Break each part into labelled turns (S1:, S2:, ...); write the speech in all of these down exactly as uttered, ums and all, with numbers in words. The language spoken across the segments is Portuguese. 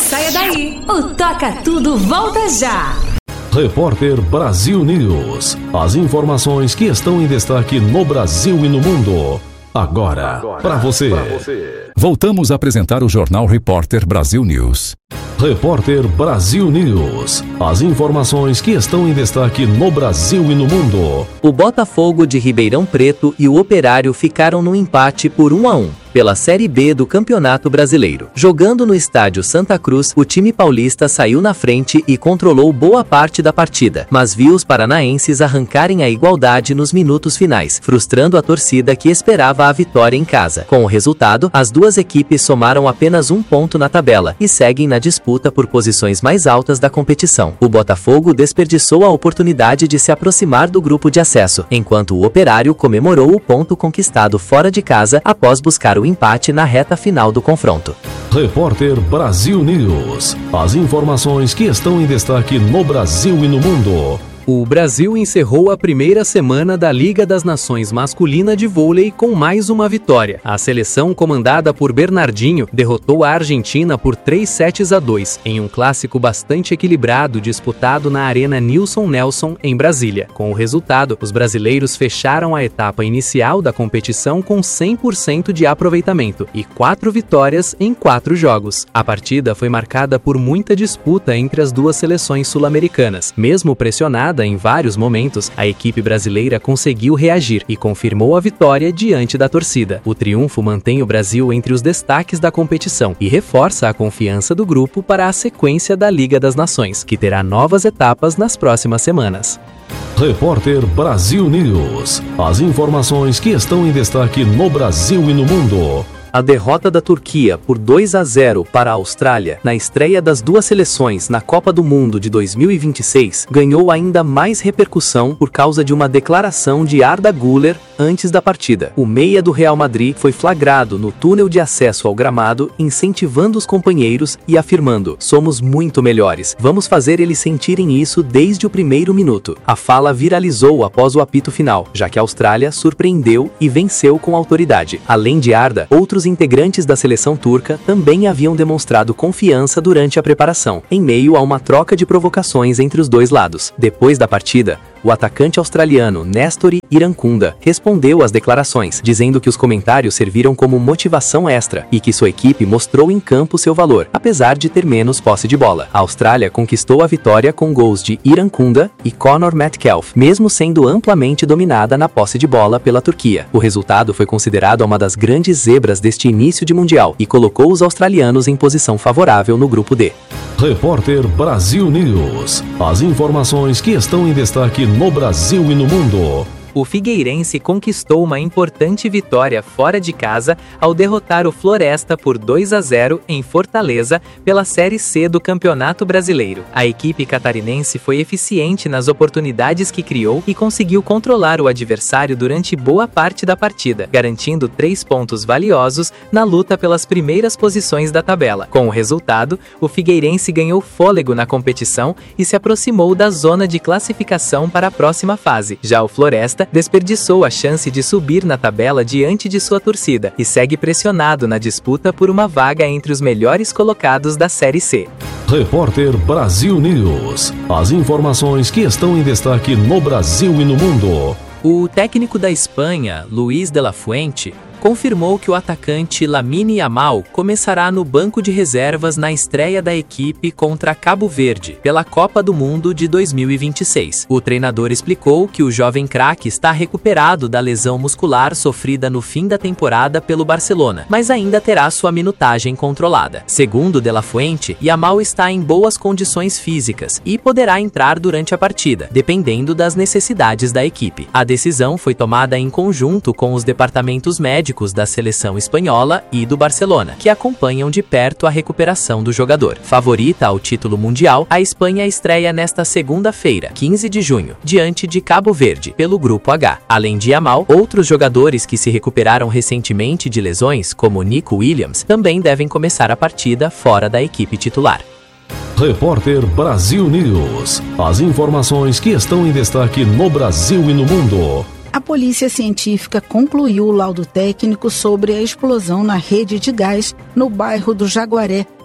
S1: saia daí. O Toca Tudo volta já.
S2: Repórter Brasil News. As informações que estão em destaque no Brasil e no mundo. Agora, Agora para você. você.
S3: Voltamos a apresentar o Jornal Repórter Brasil News.
S2: Repórter Brasil News. As informações que estão em destaque no Brasil e no mundo.
S4: O Botafogo de Ribeirão Preto e o Operário ficaram no empate por um a um. Pela Série B do Campeonato Brasileiro. Jogando no estádio Santa Cruz, o time paulista saiu na frente e controlou boa parte da partida, mas viu os paranaenses arrancarem a igualdade nos minutos finais, frustrando a torcida que esperava a vitória em casa. Com o resultado, as duas equipes somaram apenas um ponto na tabela e seguem na disputa por posições mais altas da competição. O Botafogo desperdiçou a oportunidade de se aproximar do grupo de acesso, enquanto o Operário comemorou o ponto conquistado fora de casa após buscar o o empate na reta final do confronto.
S2: Repórter Brasil News. As informações que estão em destaque no Brasil e no mundo.
S5: O Brasil encerrou a primeira semana da Liga das Nações Masculina de Vôlei com mais uma vitória. A seleção, comandada por Bernardinho, derrotou a Argentina por três sets a dois, em um clássico bastante equilibrado disputado na Arena Nilson Nelson, em Brasília. Com o resultado, os brasileiros fecharam a etapa inicial da competição com cem por cento de aproveitamento e quatro vitórias em quatro jogos. A partida foi marcada por muita disputa entre as duas seleções sul-americanas. Mesmo pressionada em vários momentos, a equipe brasileira conseguiu reagir e confirmou a vitória diante da torcida. O triunfo mantém o Brasil entre os destaques da competição e reforça a confiança do grupo para a sequência da Liga das Nações, que terá novas etapas nas próximas semanas.
S2: Repórter Brasil News. As informações que estão em destaque no Brasil e no mundo.
S4: A derrota da Turquia por dois a zero para a Austrália na estreia das duas seleções na Copa do Mundo de dois mil e vinte e seis ganhou ainda mais repercussão por causa de uma declaração de Arda Güler antes da partida. O meia do Real Madrid foi flagrado no túnel de acesso ao gramado, incentivando os companheiros e afirmando: "Somos muito melhores, vamos fazer eles sentirem isso desde o primeiro minuto." A fala viralizou após o apito final, já que a Austrália surpreendeu e venceu com autoridade. Além de Arda, outros integrantes da seleção turca também haviam demonstrado confiança durante a preparação, em meio a uma troca de provocações entre os dois lados. Depois da partida, o atacante australiano Nestor Irankunda respondeu às declarações, dizendo que os comentários serviram como motivação extra e que sua equipe mostrou em campo seu valor, apesar de ter menos posse de bola. A Austrália conquistou a vitória com gols de Irankunda e Conor Metcalfe, mesmo sendo amplamente dominada na posse de bola pela Turquia. O resultado foi considerado uma das grandes zebras deste início de Mundial e colocou os australianos em posição favorável no grupo D.
S2: Repórter Brasil News. As informações que estão em destaque no Brasil e no mundo.
S6: O Figueirense conquistou uma importante vitória fora de casa ao derrotar o Floresta por dois a zero em Fortaleza pela Série C do Campeonato Brasileiro. A equipe catarinense foi eficiente nas oportunidades que criou e conseguiu controlar o adversário durante boa parte da partida, garantindo três pontos valiosos na luta pelas primeiras posições da tabela. Com o resultado, o Figueirense ganhou fôlego na competição e se aproximou da zona de classificação para a próxima fase. Já o Floresta desperdiçou a chance de subir na tabela diante de sua torcida e segue pressionado na disputa por uma vaga entre os melhores colocados da Série C.
S2: Repórter Brasil News. As informações que estão em destaque no Brasil e no mundo.
S6: O técnico da Espanha, Luis de la Fuente, confirmou que o atacante Lamine Yamal começará no banco de reservas na estreia da equipe contra Cabo Verde, pela Copa do Mundo de dois mil e vinte e seis. O treinador explicou que o jovem craque está recuperado da lesão muscular sofrida no fim da temporada pelo Barcelona, mas ainda terá sua minutagem controlada. Segundo De La Fuente, Yamal está em boas condições físicas e poderá entrar durante a partida, dependendo das necessidades da equipe. A decisão foi tomada em conjunto com os departamentos médicos da seleção espanhola e do Barcelona, que acompanham de perto a recuperação do jogador. Favorita ao título mundial, a Espanha estreia nesta segunda-feira, quinze de junho, diante de Cabo Verde, pelo Grupo H. Além de Yamal, outros jogadores que se recuperaram recentemente de lesões, como Nico Williams, também devem começar a partida fora da equipe titular.
S2: Repórter Brasil News. As informações que estão em destaque no Brasil e no mundo.
S7: A polícia científica concluiu o laudo técnico sobre a explosão na rede de gás no bairro do Jaguaré,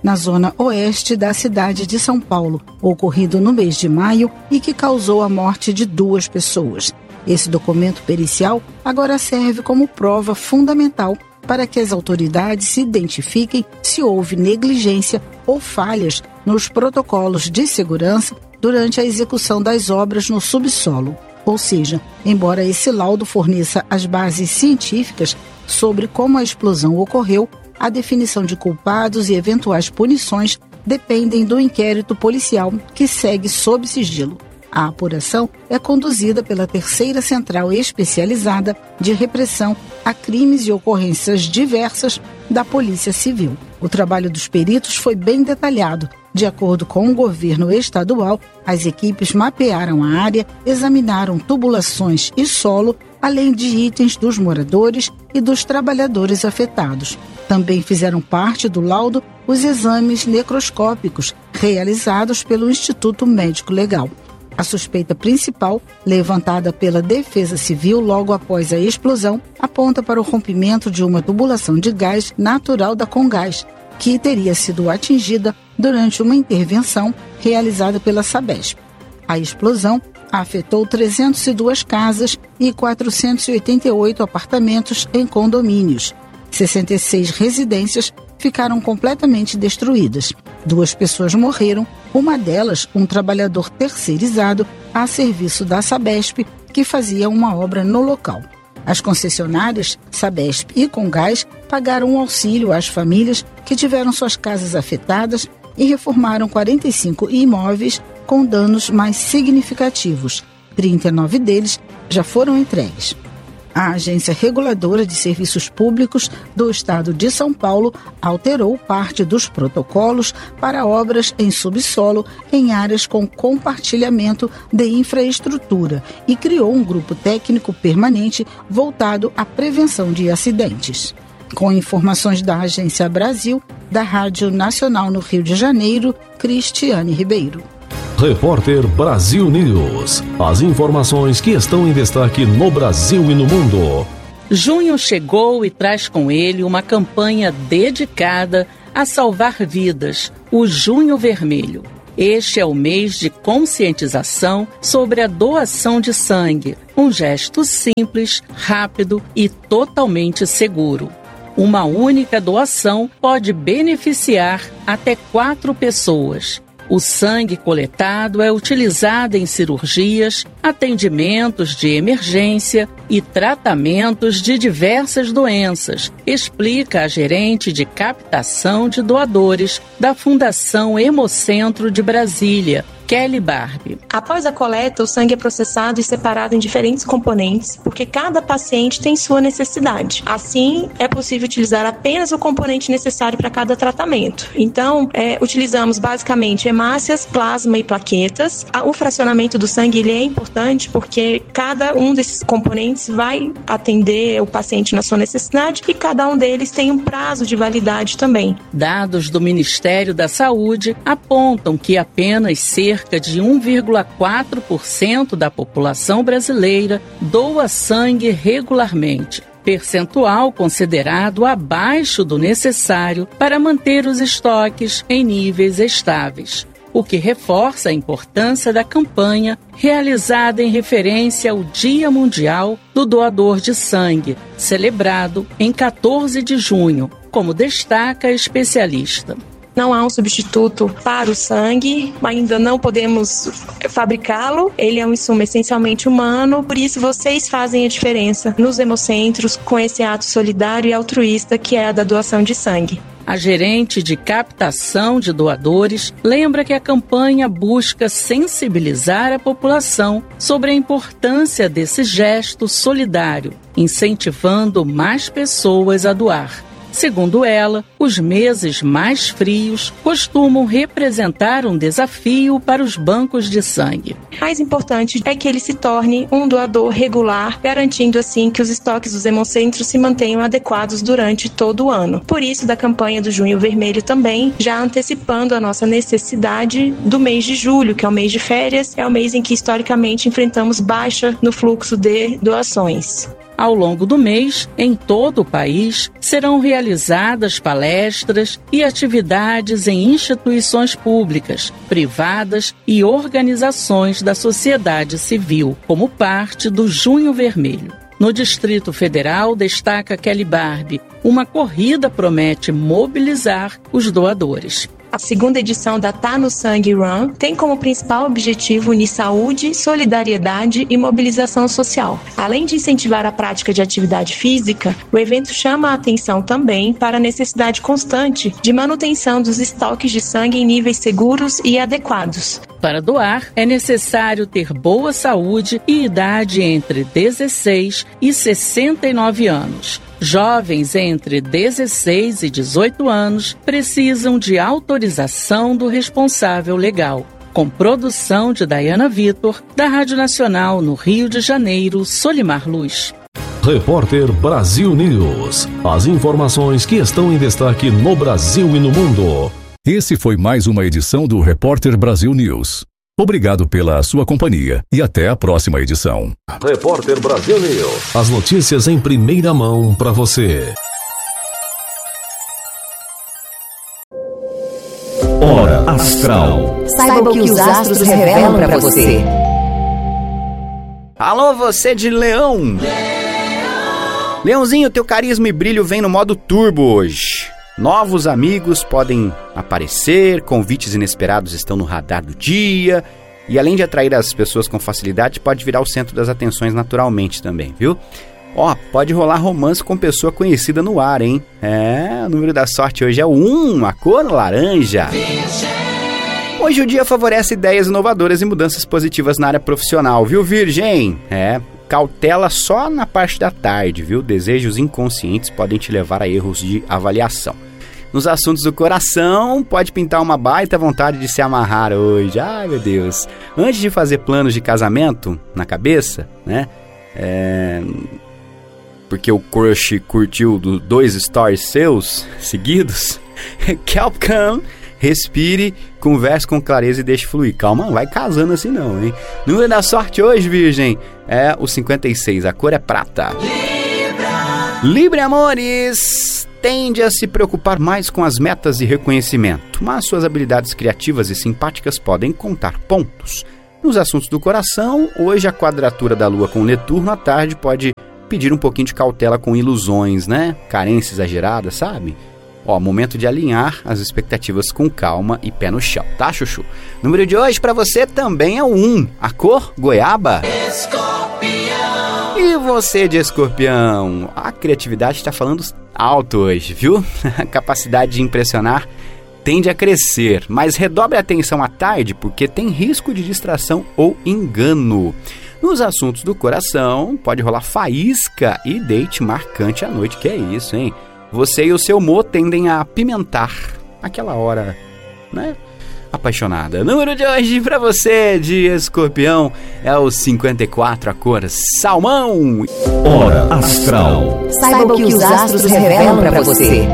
S7: na zona oeste da cidade de São Paulo, ocorrido no mês de maio e que causou a morte de duas pessoas. Esse documento pericial agora serve como prova fundamental para que as autoridades se identifiquem se houve negligência ou falhas nos protocolos de segurança durante a execução das obras no subsolo. Ou seja, embora esse laudo forneça as bases científicas sobre como a explosão ocorreu, a definição de culpados e eventuais punições dependem do inquérito policial que segue sob sigilo. A apuração é conduzida pela Terceira Central Especializada de Repressão a Crimes e Ocorrências Diversas da Polícia Civil. O trabalho dos peritos foi bem detalhado. De acordo com o governo estadual, as equipes mapearam a área, examinaram tubulações e solo, além de itens dos moradores e dos trabalhadores afetados. Também fizeram parte do laudo os exames necroscópicos realizados pelo Instituto Médico Legal. A suspeita principal, levantada pela Defesa Civil logo após a explosão, aponta para o rompimento de uma tubulação de gás natural da Comgás, que teria sido atingida durante uma intervenção realizada pela Sabesp. A explosão afetou trezentas e duas casas e quatrocentos e oitenta e oito apartamentos em condomínios. sessenta e seis residências ficaram completamente destruídas. Duas pessoas morreram, uma delas um trabalhador terceirizado a serviço da Sabesp, que fazia uma obra no local. As concessionárias, Sabesp e Comgás, pagaram um auxílio às famílias que tiveram suas casas afetadas e reformaram quarenta e cinco imóveis com danos mais significativos. trinta e nove deles já foram entregues. A Agência Reguladora de Serviços Públicos do Estado de São Paulo alterou parte dos protocolos para obras em subsolo em áreas com compartilhamento de infraestrutura e criou um grupo técnico permanente voltado à prevenção de acidentes. Com informações da Agência Brasil, da Rádio Nacional no Rio de Janeiro, Cristiane Ribeiro.
S2: Repórter Brasil News. As informações que estão em destaque no Brasil e no mundo.
S8: Junho chegou e traz com ele uma campanha dedicada a salvar vidas, o Junho Vermelho. Este é o mês de conscientização sobre a doação de sangue, um gesto simples, rápido e totalmente seguro. Uma única doação pode beneficiar até quatro pessoas. O sangue coletado é utilizado em cirurgias, atendimentos de emergência e tratamentos de diversas doenças, explica a gerente de captação de doadores da Fundação Hemocentro de Brasília, Kelly Barbie.
S9: Após a coleta, o sangue é processado e separado em diferentes componentes, porque cada paciente tem sua necessidade. Assim, é possível utilizar apenas o componente necessário para cada tratamento. Então, é, utilizamos basicamente hemácias, plasma e plaquetas. O fracionamento do sangue ele é importante porque cada um desses componentes vai atender o paciente na sua necessidade e cada um deles tem um prazo de validade também.
S8: Dados do Ministério da Saúde apontam que apenas cerca Cerca de um vírgula quatro por cento da população brasileira doa sangue regularmente, percentual considerado abaixo do necessário para manter os estoques em níveis estáveis, o que reforça a importância da campanha realizada em referência ao Dia Mundial do Doador de Sangue, celebrado em quatorze de junho, como destaca a especialista.
S9: Não há um substituto para o sangue, ainda não podemos fabricá-lo. Ele é um insumo essencialmente humano, por isso vocês fazem a diferença nos hemocentros com esse ato solidário e altruísta que é a da doação de sangue.
S8: A gerente de captação de doadores lembra que a campanha busca sensibilizar a população sobre a importância desse gesto solidário, incentivando mais pessoas a doar. Segundo ela, os meses mais frios costumam representar um desafio para os bancos de sangue.
S9: O mais importante é que ele se torne um doador regular, garantindo assim que os estoques dos hemocentros se mantenham adequados durante todo o ano. Por isso, da campanha do Junho Vermelho também, já antecipando a nossa necessidade do mês de julho, que é o mês de férias, é o mês em que historicamente enfrentamos baixa no fluxo de doações.
S8: Ao longo do mês, em todo o país, serão realizadas palestras e atividades em instituições públicas, privadas e organizações da sociedade civil, como parte do Junho Vermelho. No Distrito Federal, destaca Kelly Barbie, uma corrida promete mobilizar os doadores.
S9: A segunda edição da Tá no Sangue Run tem como principal objetivo unir saúde, solidariedade e mobilização social. Além de incentivar a prática de atividade física, o evento chama a atenção também para a necessidade constante de manutenção dos estoques de sangue em níveis seguros e adequados.
S8: Para doar, é necessário ter boa saúde e idade entre dezesseis e sessenta e nove anos. Jovens entre dezesseis e dezoito anos precisam de autorização do responsável legal. Com produção de Dayana Vitor, da Rádio Nacional no Rio de Janeiro, Solimar Luz.
S2: Repórter Brasil News. As informações que estão em destaque no Brasil e no mundo.
S3: Esse foi mais uma edição do Repórter Brasil News. Obrigado pela sua companhia e até a próxima edição.
S2: Repórter Brasil News. As notícias em primeira mão para você.
S3: Hora Astral.
S1: Saiba o que os astros revelam para você.
S10: Alô, você de Leão. Leão. Leãozinho, teu carisma e brilho vem no modo turbo hoje. Novos amigos podem aparecer, convites inesperados estão no radar do dia, e além de atrair as pessoas com facilidade, pode virar o centro das atenções naturalmente também, viu? Ó, pode rolar romance com pessoa conhecida no ar, hein? É, o número da sorte hoje é o um, a cor laranja. Hoje o dia favorece ideias inovadoras e mudanças positivas na área profissional, viu, Virgem? É, cautela só na parte da tarde, viu? Desejos inconscientes podem te levar a erros de avaliação. Nos assuntos do coração, pode pintar uma baita vontade de se amarrar hoje. Ai, meu Deus. Antes de fazer planos de casamento na cabeça, né? É... Porque o crush curtiu do dois stories seus seguidos. Calm, respire, converse com clareza e deixe fluir. Calma, não vai casando assim não, hein? Número da sorte hoje, Virgem, é o cinquenta e seis. A cor é prata. Libra! Libra, amores! Tende a se preocupar mais com as metas e reconhecimento, mas suas habilidades criativas e simpáticas podem contar pontos. Nos assuntos do coração, hoje a quadratura da Lua com Netuno à tarde pode pedir um pouquinho de cautela com ilusões, né? Carência exagerada, sabe? Ó, momento de alinhar as expectativas com calma e pé no chão, tá, Chuchu? Número de hoje pra você também é o um, a cor goiaba. Escorpião! E você de Escorpião? A criatividade tá falando alto hoje, viu? A capacidade de impressionar tende a crescer, mas redobre a atenção à tarde porque tem risco de distração ou engano. Nos assuntos do coração, pode rolar faísca e date marcante à noite. Que é isso, hein? Você e o seu mo tendem a apimentar aquela hora, né? Apaixonada. Número de hoje pra você de Escorpião é o cinquenta e quatro, a cor salmão.
S3: Hora Astral.
S1: Saiba o que os astros revelam pra você.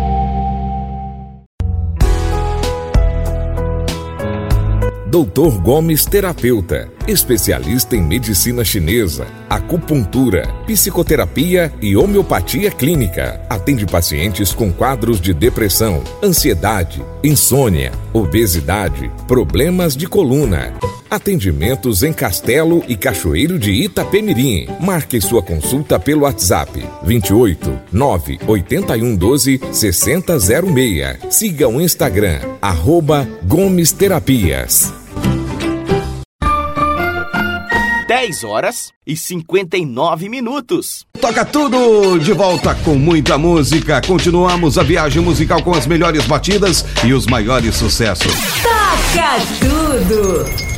S3: doutor Gomes Terapeuta, especialista em medicina chinesa, acupuntura, psicoterapia e homeopatia clínica. Atende pacientes com quadros de depressão, ansiedade, insônia, obesidade, problemas de coluna. Atendimentos em Castelo e Cachoeiro de Itapemirim. Marque sua consulta pelo WhatsApp vinte e oito, nove oito um, doze, sessenta zero seis. Siga o Instagram, arroba Gomes Terapias.
S11: dez horas e cinquenta e nove minutos.
S12: Toca tudo! De volta com muita música. Continuamos a viagem musical com as melhores batidas e os maiores sucessos.
S1: Toca tudo!